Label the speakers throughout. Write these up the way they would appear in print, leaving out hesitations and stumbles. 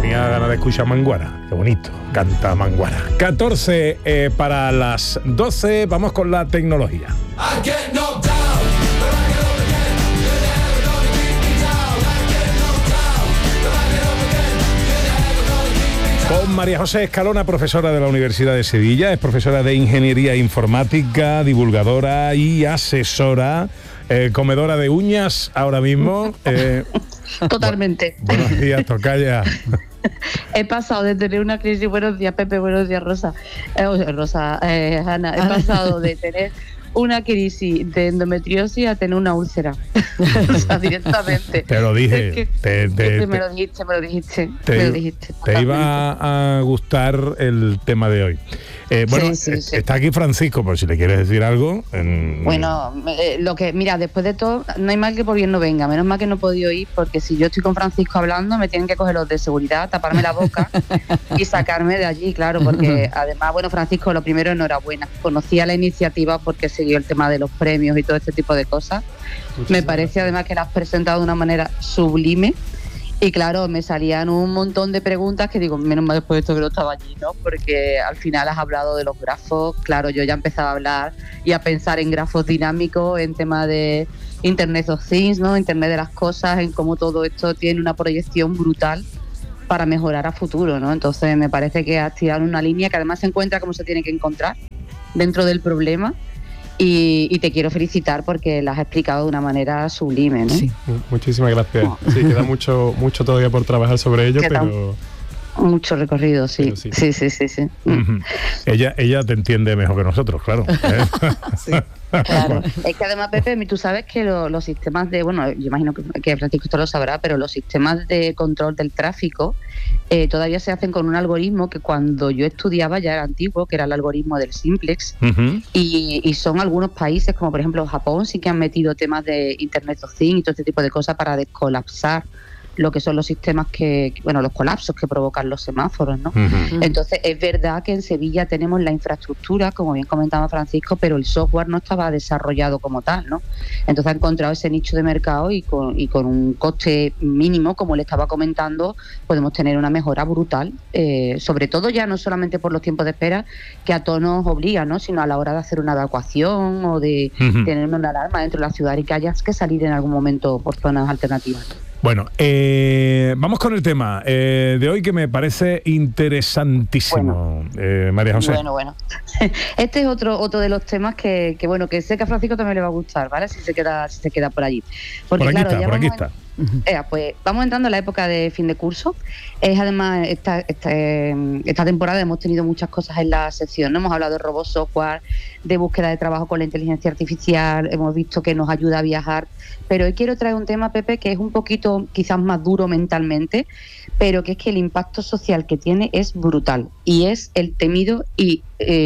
Speaker 1: tenía ganas de escuchar Manguara. Qué bonito, canta Manguara. 14 para las 12, vamos con la tecnología. Con María José Escalona, profesora de la Universidad de Sevilla, es profesora de Ingeniería Informática, divulgadora y asesora, comedora de uñas ahora mismo.
Speaker 2: Totalmente.
Speaker 1: Buenos días, tocaya.
Speaker 2: He pasado de tener una crisis, buenos días Pepe, buenos días Rosa, Ana, he pasado de tener una crisis de endometriosis a tener una úlcera. O sea, directamente.
Speaker 1: Te lo dije.
Speaker 2: Me lo dijiste.
Speaker 1: Te iba a gustar el tema de hoy. Bueno, sí. Está aquí Francisco, por si le quieres decir algo.
Speaker 2: Bueno, mira, después de todo, no hay mal que por bien no venga. Menos mal que no he podido ir, porque si yo estoy con Francisco hablando, me tienen que coger los de seguridad, taparme la boca y sacarme de allí, claro, porque además, bueno, Francisco, lo primero, enhorabuena. Conocía la iniciativa porque siguió el tema de los premios y todo este tipo de cosas. Me parece además que la has presentado de una manera sublime. Y claro, me salían un montón de preguntas que digo, menos mal después de esto que no estaba allí, ¿no? Porque al final has hablado de los grafos. Claro, yo ya empezaba a hablar y a pensar en grafos dinámicos, en tema de Internet of Things, ¿no? Internet de las cosas, en cómo todo esto tiene una proyección brutal para mejorar a futuro, ¿no? Entonces me parece que has tirado una línea que además se encuentra como se tiene que encontrar dentro del problema. Y te quiero felicitar porque la has explicado de una manera sublime, ¿no?
Speaker 3: Sí. Muchísimas gracias. Sí, queda mucho todavía por trabajar sobre ello, pero...
Speaker 2: Mucho recorrido, sí. Sí.
Speaker 1: Uh-huh. Ella te entiende mejor que nosotros, claro.
Speaker 2: Sí. Claro, es que además, Pepe, tú sabes que los sistemas de, bueno, yo imagino que Francisco esto lo sabrá, pero los sistemas de control del tráfico todavía se hacen con un algoritmo que cuando yo estudiaba ya era antiguo, que era el algoritmo del simplex. Uh-huh. Y son algunos países, como por ejemplo Japón, sí que han metido temas de Internet of Things y todo este tipo de cosas para descolapsar lo que son los sistemas los colapsos que provocan los semáforos, ¿no? Uh-huh. Entonces, es verdad que en Sevilla tenemos la infraestructura, como bien comentaba Francisco, pero el software no estaba desarrollado como tal, ¿no? Entonces, ha encontrado ese nicho de mercado y con un coste mínimo, como le estaba comentando, podemos tener una mejora brutal, sobre todo ya no solamente por los tiempos de espera, que a todos nos obliga, ¿no? Sino a la hora de hacer una evacuación o de tener una alarma dentro de la ciudad y que hayas que salir en algún momento por zonas alternativas.
Speaker 1: Bueno, vamos con el tema de hoy que me parece interesantísimo, María José.
Speaker 2: Bueno. Este es otro de los temas que sé que a Francisco también le va a gustar, ¿vale? Si se queda por allí. Porque,
Speaker 1: por aquí está.
Speaker 2: Pues vamos entrando en la época de fin de curso. Además, esta temporada hemos tenido muchas cosas en la sección, ¿no? Hemos hablado de robot software, de búsqueda de trabajo con la inteligencia artificial, hemos visto que nos ayuda a viajar, pero hoy quiero traer un tema, Pepe, que es un poquito quizás más duro mentalmente, pero que es que el impacto social que tiene es brutal, y es el temido y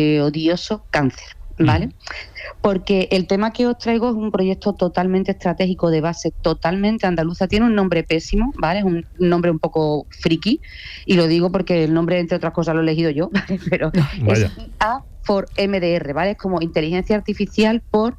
Speaker 2: odioso cáncer, ¿vale? Porque el tema que os traigo es un proyecto totalmente estratégico, de base totalmente andaluza. Tiene un nombre pésimo, ¿vale? Es un nombre un poco friki, y lo digo porque el nombre, entre otras cosas, lo he elegido yo, ¿vale? Pero es IA for MDR, ¿vale? Es como inteligencia artificial por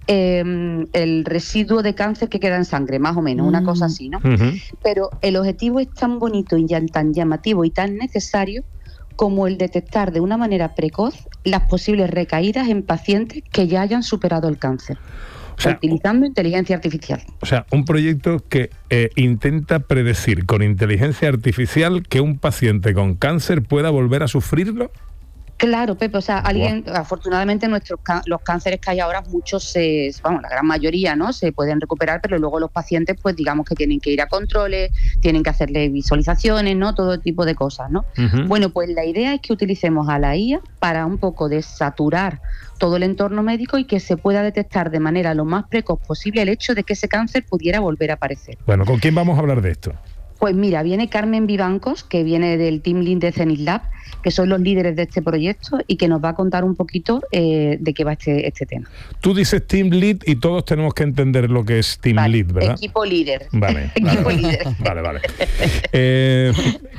Speaker 2: el residuo de cáncer que queda en sangre, más o menos, una cosa así, ¿no? Uh-huh. Pero el objetivo es tan bonito y tan llamativo y tan necesario como el detectar de una manera precoz las posibles recaídas en pacientes que ya hayan superado el cáncer, utilizando inteligencia artificial.
Speaker 1: O sea, un proyecto que intenta predecir con inteligencia artificial que un paciente con cáncer pueda volver a sufrirlo.
Speaker 2: Claro, Pepe, o sea, afortunadamente los cánceres que hay ahora, muchos, la gran mayoría, ¿no? Se pueden recuperar, pero luego los pacientes, pues digamos que tienen que ir a controles, tienen que hacerle visualizaciones, ¿no? Todo tipo de cosas, ¿no? Uh-huh. Bueno, pues la idea es que utilicemos a la IA para un poco desaturar todo el entorno médico y que se pueda detectar de manera lo más precoz posible el hecho de que ese cáncer pudiera volver a aparecer.
Speaker 1: Bueno, ¿con quién vamos a hablar de esto?
Speaker 2: Pues mira, viene Carmen Vivancos, que viene del Team Lead de Zenith Lab, que son los líderes de este proyecto y que nos va a contar un poquito de qué va este tema.
Speaker 1: Tú dices Team Lead y todos tenemos que entender lo que es Team Lead, ¿verdad?
Speaker 2: Equipo líder.
Speaker 1: Vale.
Speaker 2: Equipo líder.
Speaker 1: Vale.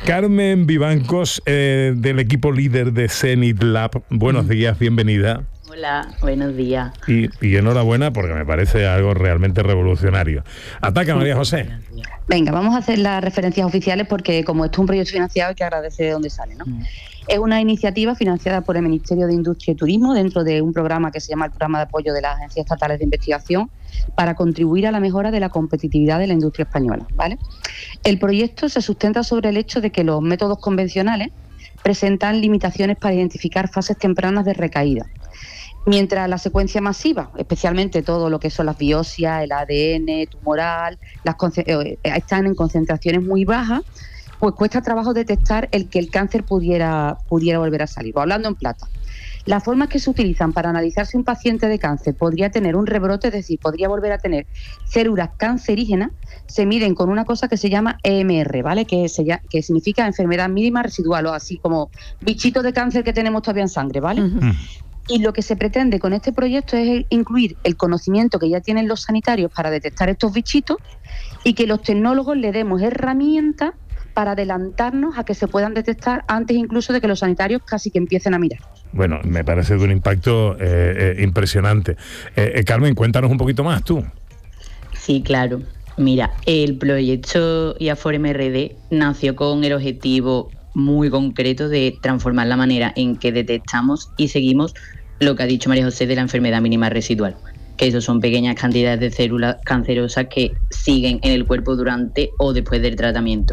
Speaker 1: Carmen Vivancos, del equipo líder de Zenith Lab. Buenos días, bienvenida.
Speaker 4: Hola, buenos días.
Speaker 1: Y enhorabuena porque me parece algo realmente revolucionario. Ataca, María José.
Speaker 2: Venga, vamos a hacer las referencias oficiales porque como esto es un proyecto financiado hay que agradecer de dónde sale, ¿no? Es una iniciativa financiada por el Ministerio de Industria y Turismo dentro de un programa que se llama el Programa de Apoyo de las Agencias Estatales de Investigación para contribuir a la mejora de la competitividad de la industria española, ¿vale? El proyecto se sustenta sobre el hecho de que los métodos convencionales presentan limitaciones para identificar fases tempranas de recaída, mientras la secuencia masiva, especialmente todo lo que son las biopsias, el ADN tumoral, están en concentraciones muy bajas, pues cuesta trabajo detectar que el cáncer pudiera volver a salir. Hablando en plata, las formas que se utilizan para analizar si un paciente de cáncer podría tener un rebrote, es decir, podría volver a tener células cancerígenas, se miden con una cosa que se llama EMR, ¿vale? Que significa enfermedad mínima residual, o así como bichitos de cáncer que tenemos todavía en sangre, ¿vale? Y lo que se pretende con este proyecto es incluir el conocimiento que ya tienen los sanitarios para detectar estos bichitos y que los tecnólogos le demos herramientas para adelantarnos a que se puedan detectar antes incluso de que los sanitarios casi que empiecen a mirar.
Speaker 1: Bueno, me parece de un impacto impresionante. Carmen, cuéntanos un poquito más tú.
Speaker 4: Sí, claro. Mira, el proyecto IAFOR-MRD nació con el objetivo muy concreto de transformar la manera en que detectamos y seguimos lo que ha dicho María José de la enfermedad mínima residual, que eso son pequeñas cantidades de células cancerosas que siguen en el cuerpo durante o después del tratamiento.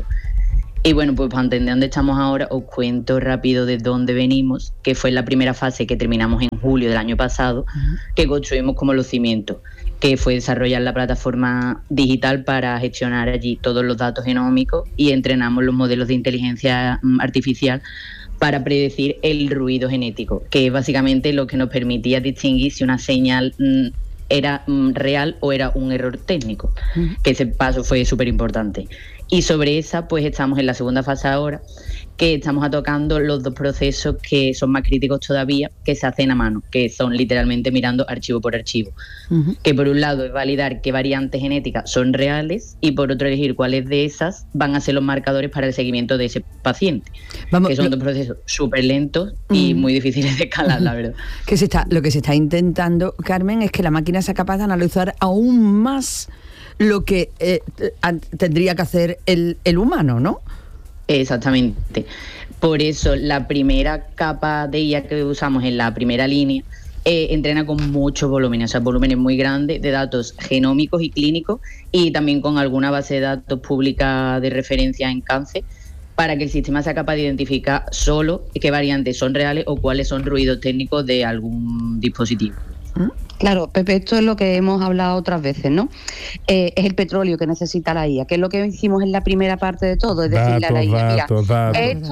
Speaker 4: Y bueno, pues para entender dónde estamos ahora, os cuento rápido de dónde venimos, que fue la primera fase que terminamos en julio del año pasado, que construimos como los cimientos, que fue desarrollar la plataforma digital para gestionar allí todos los datos genómicos y entrenamos los modelos de inteligencia artificial para predecir el ruido genético, que es básicamente lo que nos permitía distinguir si una señal era real o era un error técnico, que ese paso fue súper importante. Y sobre esa, pues estamos en la segunda fase ahora, que estamos tocando los dos procesos que son más críticos todavía, que se hacen a mano, que son literalmente mirando archivo por archivo. Que por un lado es validar qué variantes genéticas son reales y por otro elegir cuáles de esas van a ser los marcadores para el seguimiento de ese paciente. Que son dos procesos súper lentos y muy difíciles de escalar, la verdad.
Speaker 5: Lo que se está intentando, Carmen, es que la máquina sea capaz de analizar aún más lo que tendría que hacer el humano, ¿no?
Speaker 4: Exactamente. Por eso la primera capa de IA que usamos en la primera línea entrena con muchos volúmenes, o sea, volúmenes muy grandes de datos genómicos y clínicos y también con alguna base de datos pública de referencia en cáncer para que el sistema sea capaz de identificar solo qué variantes son reales o cuáles son ruidos técnicos de algún dispositivo.
Speaker 2: Claro, Pepe, esto es lo que hemos hablado otras veces, ¿no? Es el petróleo que necesita la IA, que es lo que hicimos en la primera parte de todo, es decirle a la IA, mira,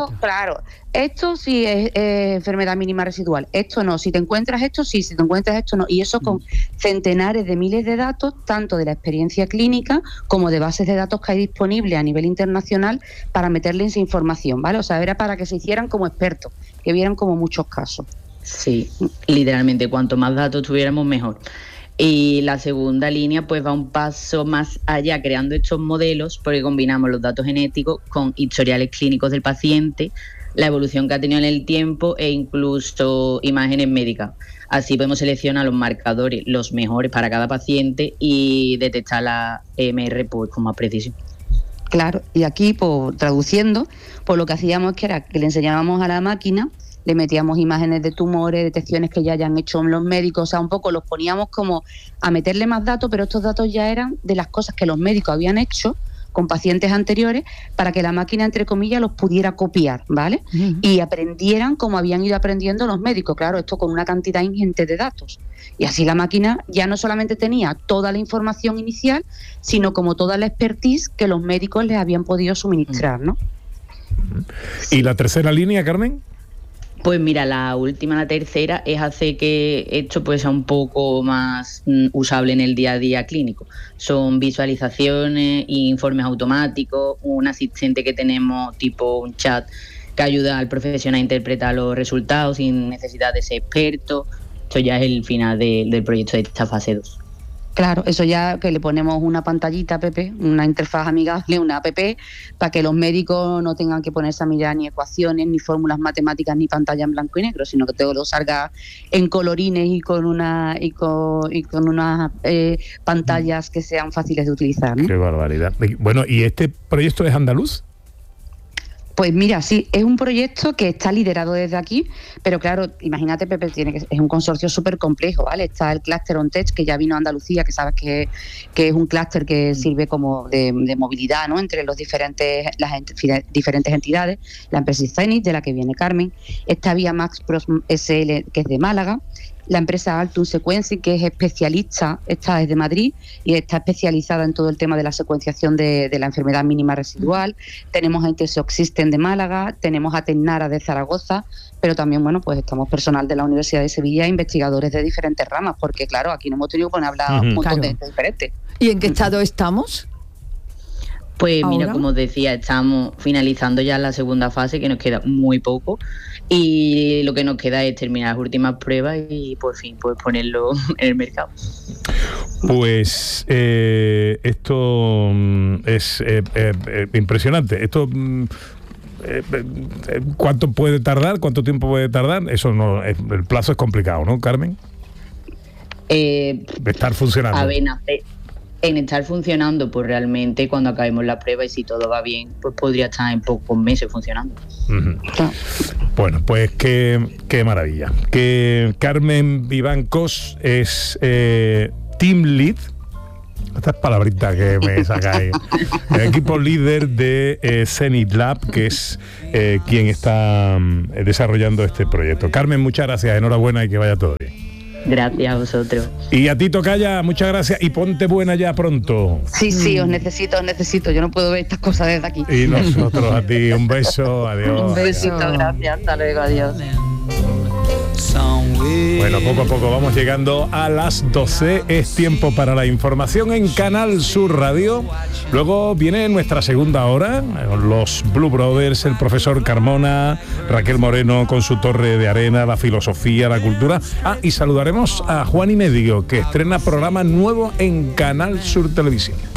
Speaker 2: esto sí es enfermedad mínima residual, esto no, si te encuentras esto sí, si te encuentras esto no, y eso con centenares de miles de datos, tanto de la experiencia clínica como de bases de datos que hay disponibles a nivel internacional para meterle esa información, ¿vale? O sea, era para que se hicieran como expertos, que vieran como muchos casos.
Speaker 4: Sí, literalmente, cuanto más datos tuviéramos, mejor. Y la segunda línea pues va un paso más allá, creando estos modelos, porque combinamos los datos genéticos con historiales clínicos del paciente, la evolución que ha tenido en el tiempo e incluso imágenes médicas. Así podemos seleccionar los marcadores, los mejores para cada paciente y detectar la EMR pues, con más precisión.
Speaker 2: Claro, y aquí pues, traduciendo, pues lo que hacíamos era que le enseñábamos a la máquina, le metíamos imágenes de tumores, detecciones que ya hayan hecho los médicos, o sea, un poco los poníamos como a meterle más datos, pero estos datos ya eran de las cosas que los médicos habían hecho con pacientes anteriores para que la máquina, entre comillas, los pudiera copiar, ¿vale? Y aprendieran como habían ido aprendiendo los médicos, claro, esto con una cantidad ingente de datos. Y así la máquina ya no solamente tenía toda la información inicial, sino como toda la expertise que los médicos les habían podido suministrar, ¿no?
Speaker 1: ¿Y la tercera línea, Carmen?
Speaker 4: Pues mira, la tercera, es hacer que esto pues sea un poco más usable en el día a día clínico. Son visualizaciones, informes automáticos, un asistente que tenemos tipo un chat que ayuda al profesional a interpretar los resultados sin necesidad de ser experto. Esto ya es el final del proyecto de esta fase 2.
Speaker 2: Claro, eso ya que le ponemos una pantallita, Pepe, una interfaz amigable, una app, para que los médicos no tengan que ponerse a mirar ni ecuaciones, ni fórmulas matemáticas, ni pantalla en blanco y negro, sino que todo salga en colorines y con unas pantallas que sean fáciles de utilizar, ¿no?
Speaker 1: Qué barbaridad. Bueno, ¿y este proyecto es andaluz?
Speaker 2: Pues mira, sí, es un proyecto que está liderado desde aquí, pero claro, imagínate, Pepe, es un consorcio súper complejo, ¿vale? Está el clúster OnTech, que ya vino a Andalucía, que sabes que es un clúster que sirve como de movilidad, ¿no?, entre las diferentes entidades. La empresa Zenith, de la que viene Carmen. Está Vía Max Pro SL, que es de Málaga. La empresa Altum Sequencing, que es especialista, esta es de Madrid y está especializada en todo el tema de la secuenciación de la enfermedad mínima residual. Tenemos a Intersoc System de Málaga, tenemos a Tecnara de Zaragoza, pero también, bueno, pues estamos personal de la Universidad de Sevilla, investigadores de diferentes ramas, porque claro, aquí no hemos tenido que poner a hablar un montón de gente diferente.
Speaker 5: ¿Y en qué estado estamos?
Speaker 4: Pues mira,
Speaker 5: ¿ahora?
Speaker 4: como os decía, estamos finalizando ya la segunda fase, que nos queda muy poco, y lo que nos queda es terminar las últimas pruebas y por fin pues ponerlo en el mercado.
Speaker 1: Pues esto es impresionante. Esto ¿cuánto puede tardar? ¿Cuánto tiempo puede tardar? Eso no, el plazo es complicado, ¿no, Carmen? De estar funcionando.
Speaker 4: A ver, en estar funcionando, pues realmente cuando acabemos la prueba y si todo va bien, pues podría estar en pocos meses funcionando.
Speaker 1: Uh-huh. Bueno, pues qué maravilla. Que Carmen Vivancos es Team Lead. Estas palabritas que me sacáis. El equipo líder de Zenith Lab, que es quien está desarrollando este proyecto. Carmen, muchas gracias, enhorabuena y que vaya todo bien.
Speaker 4: Gracias a vosotros.
Speaker 1: Y a ti, tocaya, muchas gracias y ponte buena ya pronto.
Speaker 2: Sí, os necesito. Yo no puedo ver estas cosas desde aquí.
Speaker 1: Y nosotros a ti, un beso, adiós.
Speaker 2: Un besito, gracias, hasta luego, adiós.
Speaker 1: Bueno, poco a poco vamos llegando a las 12. Es tiempo para la información en Canal Sur Radio. Luego viene nuestra segunda hora, los Blue Brothers, el profesor Carmona, Raquel Moreno con su torre de arena, la filosofía, la cultura. Y saludaremos a Juan y Medio, que estrena programa nuevo en Canal Sur Televisión.